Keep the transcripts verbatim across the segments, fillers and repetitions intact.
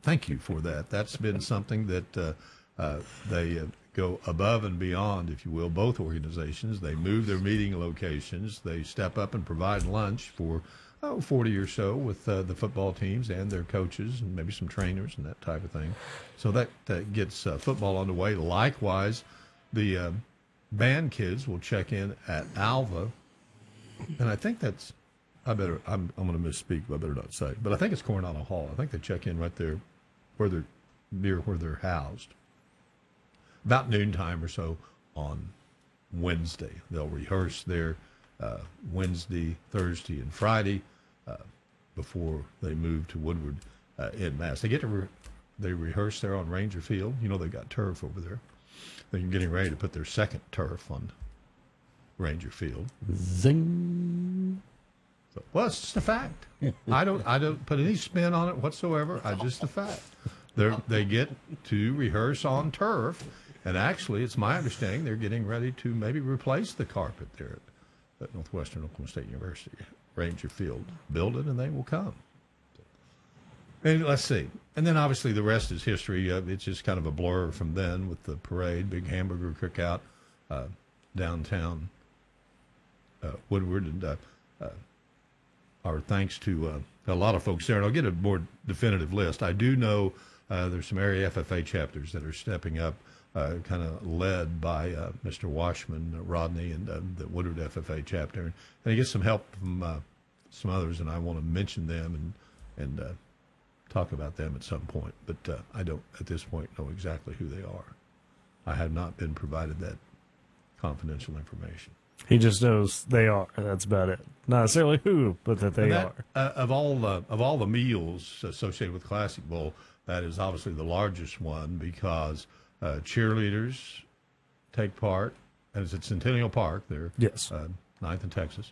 thank you for that. That's been something that uh, uh, they uh, go above and beyond, if you will, both organizations. They move their meeting locations. They step up and provide lunch for oh, forty or so with uh, the football teams and their coaches and maybe some trainers and that type of thing. So that, that gets uh, football underway. Likewise, the uh, band kids will check in at Alva, and I think that's, I better, I'm, I'm going to misspeak, but I better not say, but I think it's Coronado Hall. I think they check in right there where they're, near where they're housed. About noontime or so on Wednesday. They'll rehearse there uh, Wednesday, Thursday, and Friday uh, before they move to Woodward uh, en masse. They get to re- they rehearse there on Ranger Field. You know, they've got turf over there. They're getting ready to put their second turf on Ranger Field. Zing. So, well, it's just a fact. I don't I don't put any spin on it whatsoever. I just a fact. They they get to rehearse on turf. And actually, it's my understanding they're getting ready to maybe replace the carpet there at, at Northwestern Oklahoma State University, Ranger Field. Build it, and they will come. And let's see. And then, obviously, the rest is history. Uh, it's just kind of a blur from then with the parade, big hamburger cookout uh, downtown uh, Woodward. And uh, uh, our thanks to uh, a lot of folks there. And I'll get a more definitive list. I do know uh, there's some area F F A chapters that are stepping up. Uh, kind of led by uh, Mister Washman, uh, Rodney, and uh, the Woodward F F A chapter. And, and he gets some help from uh, some others, and I want to mention them and and uh, talk about them at some point. But uh, I don't, at this point, know exactly who they are. I have not been provided that confidential information. He just knows they are. That's about it. Not necessarily who, but that they that, are. Uh, of all the of all the meals associated with Classic Bowl, that is obviously the largest one because Uh, cheerleaders take part, and it's at Centennial Park. They're yes, uh, ninth in Texas.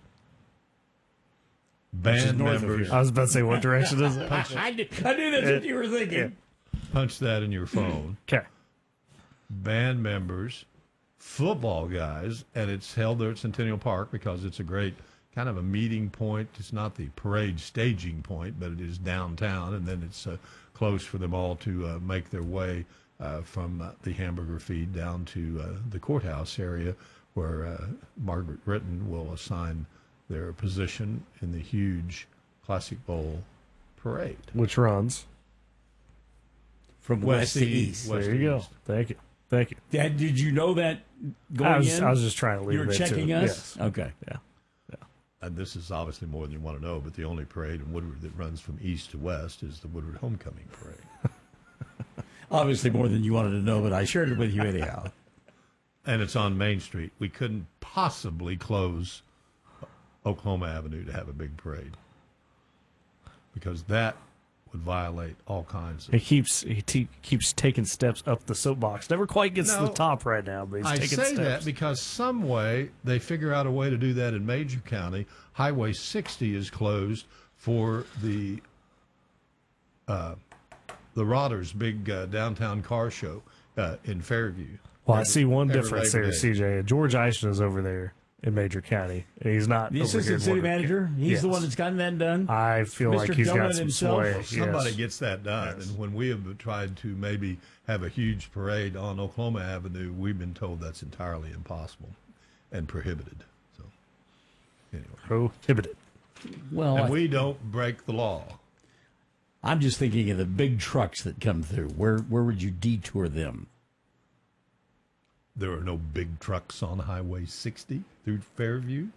Band members. I was about to say, what direction is it? I, knew, I knew that's what you were thinking. Punch that in your phone. Okay. Band members, football guys, and it's held there at Centennial Park because it's a great kind of a meeting point. It's not the parade staging point, but it is downtown, and then it's uh, close for them all to uh, make their way Uh, from uh, the hamburger feed down to uh, the courthouse area where uh, Margaret Britton will assign their position in the huge Classic Bowl parade. Which runs from west, west to east. West there you go. East. Thank you. Thank you. Dad, did you know that going I was, in? I was just trying to leave you were it checking to us? Yes. Okay. Yeah. Yeah. And this is obviously more than you want to know, but the only parade in Woodward that runs from east to west is the Woodward Homecoming Parade. Obviously more than you wanted to know, but I shared it with you anyhow. And it's on Main Street. We couldn't possibly close Oklahoma Avenue to have a big parade because that would violate all kinds of... He keeps he te- keeps taking steps up the soapbox. Never quite gets no, to the top right now, but he's I taking say steps. that because some way they figure out a way to do that in Major County. Highway sixty is closed for the... Uh, the Rodders' big uh, downtown car show uh, in Fairview. Well, every, I see one difference there, day. C J. George Eischen is over there in Major County, and he's not the over assistant here city manager. He's yes. the one that's gotten that done. I feel Mister like he's Donut got some himself. sway. Well, somebody yes. gets that done, yes. and when we have tried to maybe have a huge parade on Oklahoma Avenue, we've been told that's entirely impossible and prohibited. So, anyway, prohibited. Well, and I, we don't break the law. I'm just thinking of the big trucks that come through. Where where would you detour them? There are no big trucks on Highway sixty through Fairview.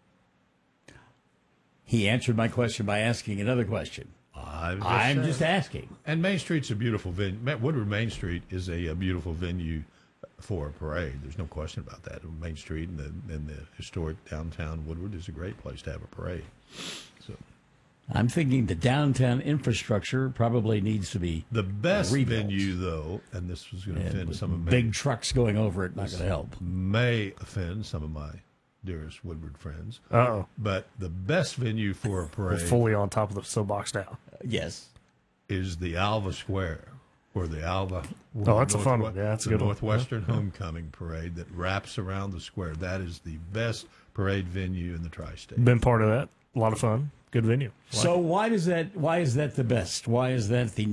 He answered my question by asking another question. I'm just, I'm just asking. And Main Street's a beautiful venue. Woodward Main Street is a, a beautiful venue for a parade. There's no question about that. Main Street and the, and the historic downtown Woodward is a great place to have a parade. So. I'm thinking the downtown infrastructure probably needs to be the best rebuilt. venue, though, and this was going to offend some of my big trucks going over it. Not going to help. May offend some of my dearest Woodward friends. Uh-oh. But the best venue for a parade, we're fully on top of the soapbox now. Uh, yes, is the Alva Square, or the Alva. Oh, that's a fun one. Yeah, that's a the good Northwestern one. Homecoming Parade that wraps around the square. That is the best parade venue in the tri-state. Been part of that. A lot of fun. Good venue. So why does that? Why is that the best? Why is that the